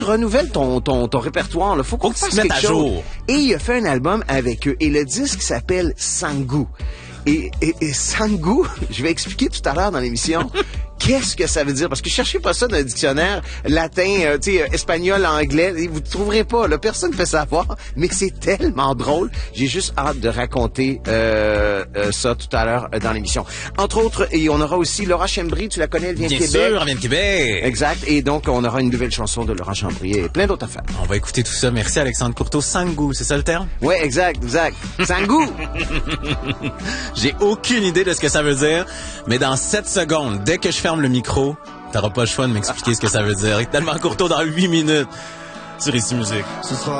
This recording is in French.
Renouvelle ton répertoire, là. Faut qu'on fasse quelque chose. Jour. Et il a fait un album avec eux. Et le disque s'appelle Sangu. Et Sangu, je vais expliquer tout à l'heure dans l'émission. Qu'est-ce que ça veut dire? Parce que cherchez pas ça dans le dictionnaire latin, espagnol, anglais. Vous ne trouverez pas. Là, personne ne fait savoir. Mais c'est tellement drôle. J'ai juste hâte de raconter ça tout à l'heure dans l'émission. Entre autres, et on aura aussi Laura Chambry. Tu la connais, elle vient de Québec. Bien sûr, elle vient de Québec. Exact. Et donc, on aura une nouvelle chanson de Laura Chambry et plein d'autres affaires. On va écouter tout ça. Merci Alexandre Courteau. Sangu, c'est ça le terme? Oui, exact. Sangu! J'ai aucune idée de ce que ça veut dire, mais dans 7 secondes, dès que je ferme le micro, t'auras pas le choix de m'expliquer ce que ça veut dire. Tellement Courteau dans 8 minutes sur Ici Musique. Ce sera